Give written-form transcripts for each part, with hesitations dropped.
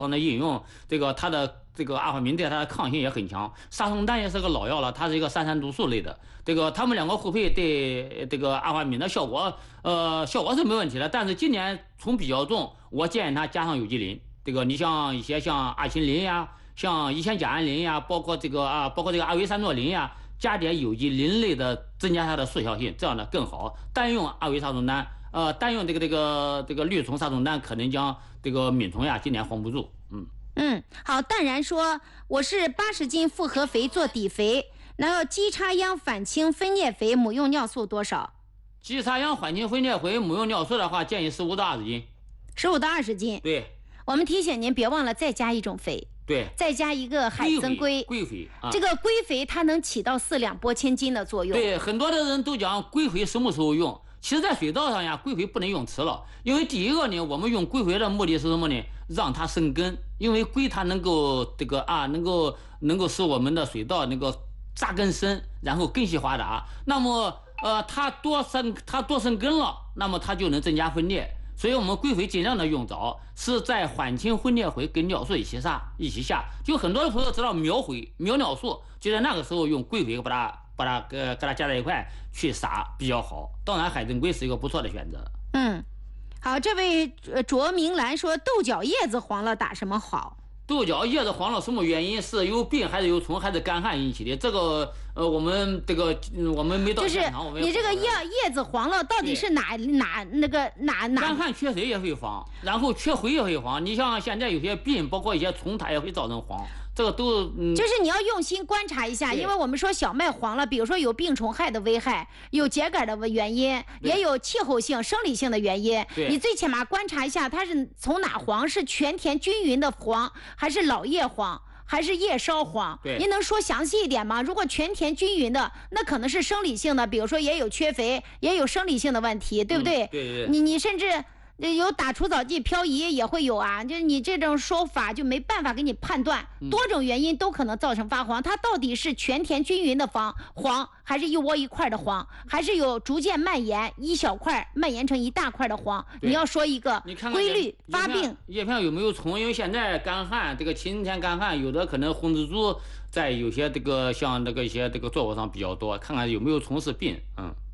的应用，这个它的这个阿法明对它的抗性也很强。沙松丹也是个老药了，它是一个三酸毒素类的，这个它们两个互配对这个阿法明的效果，效果是没问题的。但是今年虫比较重，我建议它加上有机磷。这个你像一些像阿嗪林呀，像乙酰甲胺磷呀，包括这个阿维沙诺林呀，加点有机磷类的，增加它的速效性，这样的更好。单用阿维沙松丹。单用这个绿虫杀虫丹，可能将这个敏虫呀今年防不住。 好，淡然说，我是80斤复合肥做底肥，然后基插秧反青分裂肥母用尿素多少？ 基插秧缓清分裂肥母用尿素的话，建议15到20斤。 15到20斤。 对。 我们提醒您，别忘了再加一种肥。 对。 再加一个海参硅。 硅肥啊。 这个硅肥它能起到4两拨千斤的作用。 对，很多的人都讲硅肥什么时候用？其实，在水稻上呀，硅肥不能用迟了，因为第一个呢，我们用硅肥的目的是什么呢？让它生根，因为硅它能够能够使我们的水稻能够扎根深，然后根系发达。那么，它多生根了，那么它就能增加分裂。所以我们硅肥尽量的用早，是在缓清分裂肥跟尿素一起下。就很多的朋友知道苗尿素，就在那个时候用硅肥把它加在一块去撒比较好。当然，海参硅是一个不错的选择。 好，这位卓明兰说，豆角叶子黄了打什么好？ 豆角叶子黄了什么原因？是由病还是由虫还是干旱引起的？这个我们没到现场，我们你这个叶子黄了，到底是哪？ 干旱缺水也会黄，然后缺肥也会黄。你像现在有些病，包括一些虫，它也会造成黄。这个都就是你要用心观察一下，因为我们说小麦黄了，比如说有病虫害的危害，有秸秆的原因，也有气候性、生理性的原因。你最起码观察一下，它是从哪黄？是全田均匀的黄，还是老叶黄？还是叶梢黄？您能说详细一点吗？如果全田均匀的，那可能是生理性的，比如说也有缺肥，也有生理性的问题，对不对？ 对。 你甚至有打除草剂漂移也会有啊，就是你这种说法就没办法给你判断，多种原因都可能造成发黄。它到底是全田均匀的黄，还是一窝一块的黄，还是有逐渐蔓延一小块蔓延成一大块的黄？你要说一个规律发病。 叶片有没有虫？因为现在干旱，这个晴天干旱，有的可能红蜘蛛在有些这个像一些这个作物上比较多，看看有没有虫是病。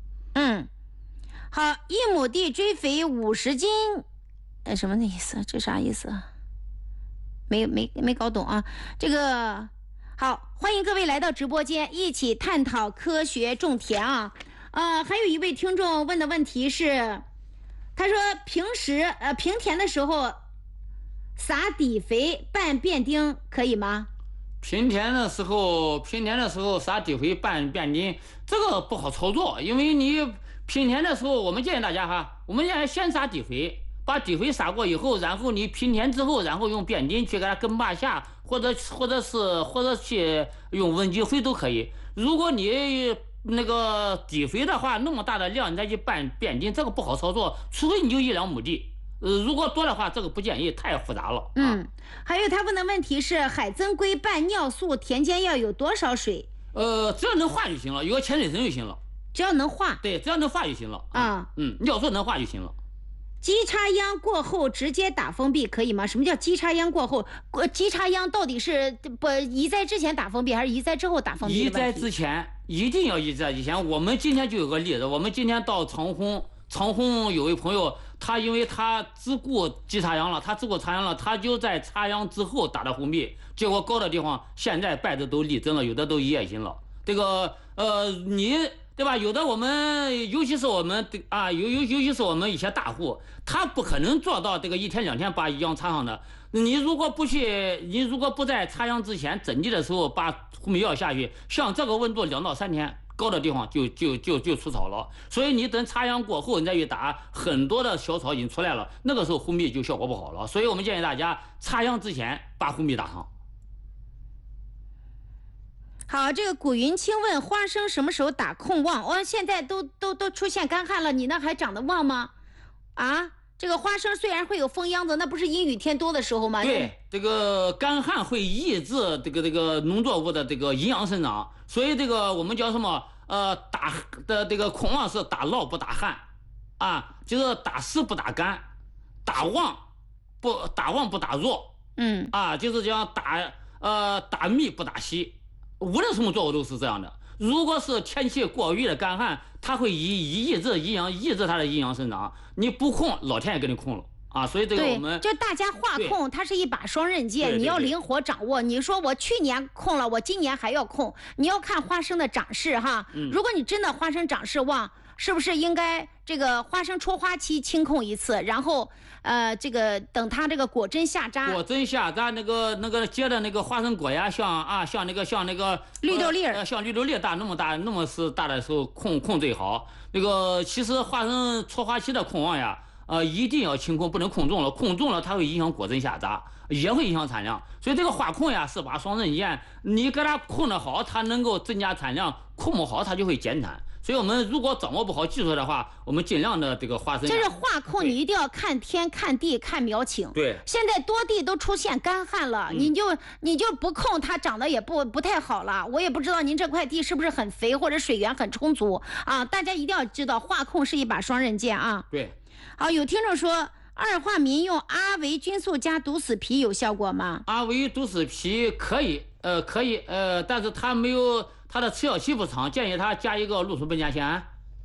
好，1亩地追肥50斤，什么的意思？这啥意思？没搞懂啊。这个好，欢迎各位来到直播间，一起探讨科学种田啊。还有一位听众问的问题是，他说平时平田的时候撒底肥拌变丁可以吗？ 平田的时候撒底肥拌变丁，这个不好操作，因为你平田的时候，我们建议大家我们现在先撒底肥，把底肥撒过以后，然后你平田之后，然后用变丁去给它根拔下，或者去用温基肥都可以。如果你那个底肥的话，那么大的量你再去拌变丁，这个不好操作，除非你就1-2亩地。如果多的话，这个不建议，太复杂了。 还有他问的问题是，海参硅拌尿素，田间要有多少水？ 只要能化就行了，有个潜水层就行了。 只要能化。 对，只要能化就行了。尿素能化就行了。 基插秧过后直接打封闭可以吗？什么叫基插秧过后？基插秧到底是移栽之前打封闭，还是移栽之后打封闭？ 移栽之前，一定要移栽之前。我们今天就有个例子，我们今天到长虹有位朋友，他因为他只顾插秧了，他就在插秧之后打的封闭，结果高的地方现在稗子都立增了，有的都一夜型了。这个对吧？有的我们，尤其是我们尤其是我们一些大户，他不可能做到这个1天2天把秧插上的。你如果不在插秧之前整地的时候把护苗药下去，像这个温度2到3天，高的地方就出草了。所以你等插秧过后，你再去打，很多的小草已经出来了，那个时候护苗就效果不好了。所以我们建议大家插秧之前把护苗打上。 好，这个古云清问花生什么时候打控旺？现在都出现干旱了，你那还长得旺吗？这个花生虽然会有风秧子，那不是阴雨天多的时候吗？ 对，这个干旱会抑制这个农作物的这个营养生长，所以这个我们叫什么？打的这个控旺是打涝不打旱，就是打湿不打干，打旺不打弱。 就是讲打密不打稀，无论什么作物都是这样的。如果是天气过于的干旱，它会抑制它的阴阳生长，你不控，老天爷给你控了。所以这个我们就大家化控，它是一把双刃剑，你要灵活掌握。你说我去年控了，我今年还要控，你要看花生的长势哈。如果你真的花生长势旺，是不是应该这个花生出花期清控一次，然后这个等它这个果真下扎， 那个结的那个花生果呀，像那个绿豆粒像绿豆粒那么大的时候控最好。那个其实花生出花期的控旺呀。一定要清控，不能控重了，控重了它会影响果真下扎，也会影响产量。所以这个化控呀是把双刃剑，你给它控得好，它能够增加产量；控不好，它就会减产。所以我们如果掌握不好技术的话，我们尽量的这个花生。 这是化控，你一定要看天、看地、看苗情。 对。 现在多地都出现干旱了，你就不控，它长得也不太好了。我也不知道您这块地是不是很肥，或者水源很充足啊？大家一定要知道，化控是一把双刃剑啊。 对。 好，有听众说，二化醚用阿维菌素加毒死皮有效果吗？ 阿维毒死皮可以，但是它没有它的持效期不长，建议它加一个氯醇苯甲酰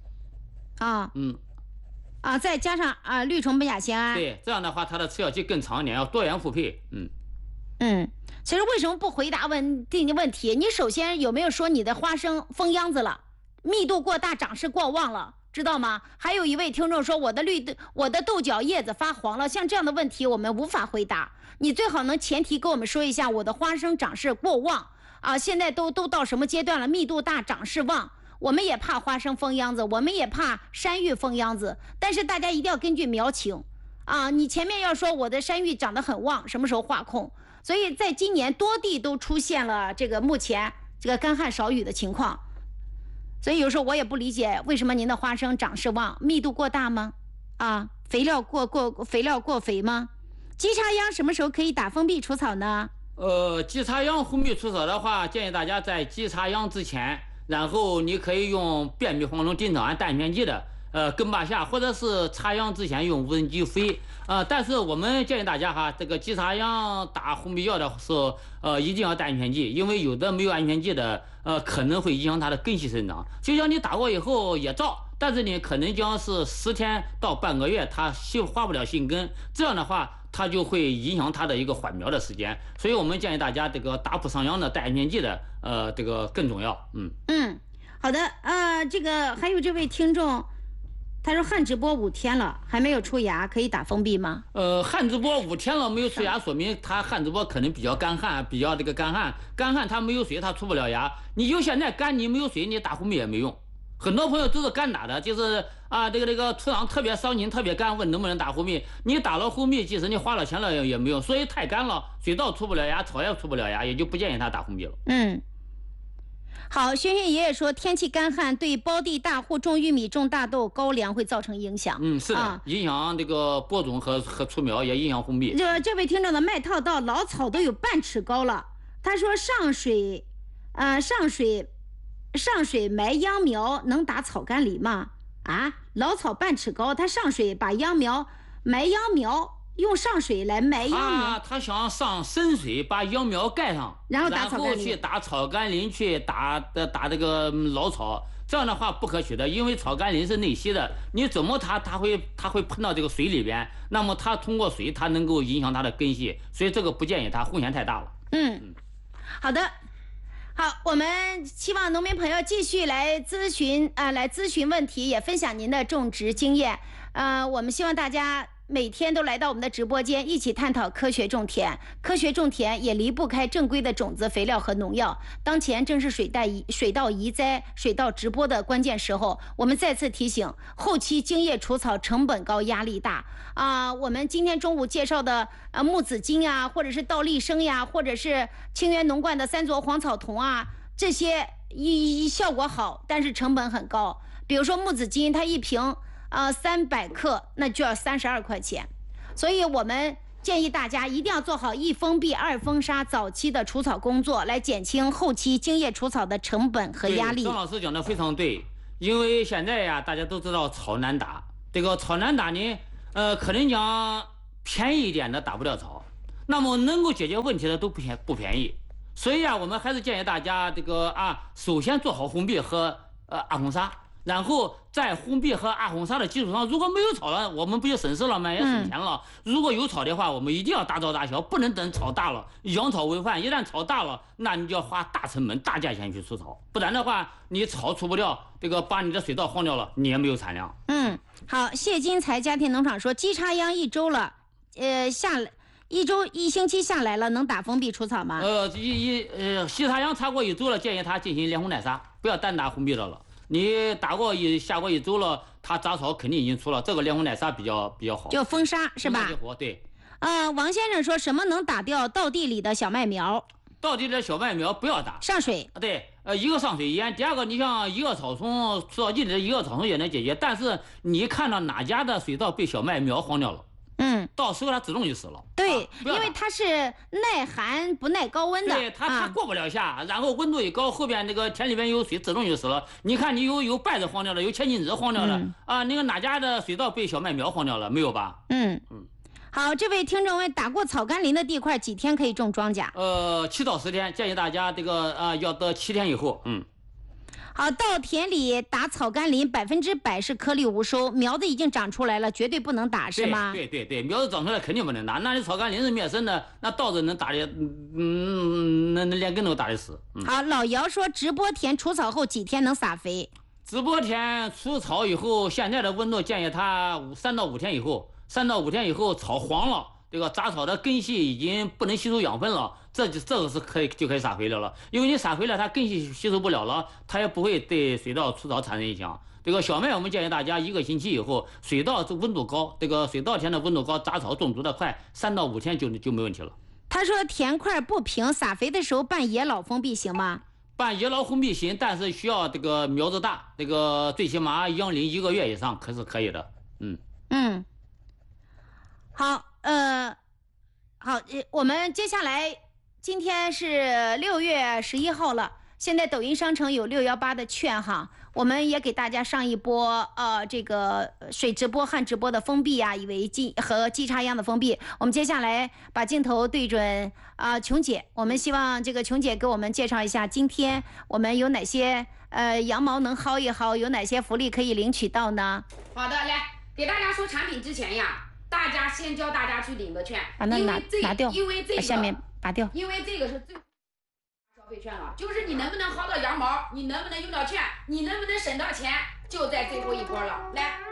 胺。 再加上氯醇苯甲酰胺。 对，这样的话它的持效期更长一点，要多元复配。 其实为什么不回答问题？你首先有没有说你的花生封秧子了，密度过大，长势过旺了？知道吗？还有一位听众说我的豆角叶子发黄了，像这样的问题我们无法回答。你最好能前提跟我们说一下，我的花生长势过旺现在都到什么阶段了？密度大，长势旺。我们也怕花生封秧子，我们也怕山芋封秧子，但是大家一定要根据苗情你前面要说我的山芋长得很旺，什么时候化控？所以在今年多地都出现了这个目前这个干旱少雨的情况。所以有时候我也不理解，为什么您的花生长势旺，密度过大吗？肥料过肥吗？基插秧什么时候可以打封闭除草呢？ 基插秧封闭除草的话，建议大家在基插秧之前，然后你可以用变比黄酮丁草胺氮片剂的根拔下，或者是插秧之前用无人机飞。但是我们建议大家这个基插秧打封闭药的时候，一定要带安全剂，因为有的没有安全剂的，可能会影响它的根系生长。就像你打过以后也照，但是你可能将是10天到半个月，它花不了新根，这样的话它就会影响它的一个缓苗的时间。所以我们建议大家这个打不上秧的带安全剂的，这个更重要。 好的，这个还有这位听众。他说旱直播5天了，还没有出芽，可以打封闭吗？ 旱直播5天了没有出芽，说明它旱直播可能比较干旱，干旱它没有水，它出不了芽。你就现在干，你没有水，你打封闭也没用。很多朋友都是干打的，就是这个土壤特别伤筋，特别干，问能不能打封闭？你打了封闭，即使你花了钱了也没用，所以太干了，水稻出不了芽，草也出不了芽，也就不建议它打封闭了。 好，轩轩爷爷说，天气干旱对包地大户种玉米、种大豆、高粱会造成影响。 是的，影响这个播种和出苗，也影响封闭。 这位听众的麦套到老草都有半尺高了。他说上水埋秧苗能打草甘膦吗？老草半尺高，他上水把埋秧苗。用上水来埋秧苗， 他想上深水把秧苗盖上， 然后去打草甘膦，去打这个老草，这样的话不可取的，因为草甘膦是内吸的，你怎么它会喷到这个水里边，那么它通过水它能够影响它的根系，所以这个不建议它，风险太大了。 好的，好，我们希望农民朋友继续来咨询问题，也分享您的种植经验。我们希望大家每天都来到我们的直播间，一起探讨科学种田。科学种田也离不开正规的种子、肥料和农药。当前正是水稻移栽、水稻直播的关键时候，我们再次提醒，后期茎叶除草成本高、压力大我们今天中午介绍的木子金呀，或者是稻立生呀，或者是清源农冠的三唑黄草酮这些效果好，但是成本很高。比如说木子金，它一瓶300克那就要32块钱，所以我们建议大家一定要做好1封闭2封杀早期的除草工作，来减轻后期茎叶除草的成本和压力。 张老师讲的非常对，因为现在呀，大家都知道草难打，这个草难打呢，可能讲便宜一点的打不了草， 那么能够解决问题的都不便宜。所以啊，我们还是建议大家这个首先做好封闭和阿洪沙。然后在封闭和阿洪沙的基础上，如果没有草了，我们不就省事了吗？也省钱了。如果有草的话，我们一定要大造大销，不能等草大了，养草为患。一旦草大了，那你就要花大成本、大价钱去除草，不然的话，你草除不掉，这个把你的水稻荒掉了，你也没有产量。 好，谢金财家庭农场说，鸡插秧1周了，一星期下来了，能打封闭除草吗？ 西插秧插过1周了，建议他进行连洪带沙，不要单打封闭的了。你下过1周了，它杂草肯定已经出了，这个连洪带沙比较好， 就封沙是吧？ 对。 王先生说什么能打掉稻地里的小麦苗？ 稻地里的小麦苗不要打， 上水。 对，一个上水淹，第二个你像一个草丛，除草剂里的一个草丛也能解决，但是你看到哪家的水稻被小麦苗荒掉了？到时候它自动就死了。 对，因为它是耐寒不耐高温的。 对，它过不了下，然后温度一高，后边那个田里边有水，自动就死了。你看你有稗子荒掉了，有千斤子荒掉了那个哪家的水稻被小麦苗荒掉了？没有吧？ 好，这位听众问，打过草甘膦的地块几天可以种庄稼 ？7到10天，建议大家这个要到7天以后。 好，稻田里打草甘膦100%是颗粒无收，苗子已经长出来了，绝对不能打，是吗？ 对，苗子长出来肯定不能打。那你草甘膦是灭生的，那稻子能打的，那连根都打得死。 好，老姚说直播田除草后几天能撒肥？ 直播田除草以后，现在的温度建议它3到5天以后，3到5天以后草黄了，这个杂草的根系已经不能吸收养分了。这个是可以撒肥料了，因为你撒肥了，它根系吸收不了了，它也不会对水稻除草产生影响。这个小麦我们建议大家1个星期以后，水稻这温度高，这个水稻田的温度高，杂草种植的快，3到5天就没问题了。 他说田块不平，撒肥的时候拌野老封闭行吗？ 拌野老封闭行，但是需要这个苗子大，这个最起码养龄1个月以上，可是可以的。 好，好，我们接下来。今天是6月11号了，现在抖音商城有618的券哈，我们也给大家上一波这个水直播、旱直播的封闭以为和鸡插秧的封闭。我们接下来把镜头对准琼姐，我们希望这个琼姐给我们介绍一下今天我们有哪些羊毛能薅一薅，有哪些福利可以领取到呢？ 好的，来给大家说产品之前呀，大家先教大家去领个券， 把那拿掉， 因为这个下面拔掉， 因为这个是最消费券了，就是你能不能薅到羊毛，你能不能用到券，你能不能省到钱，就在最后一波了。来。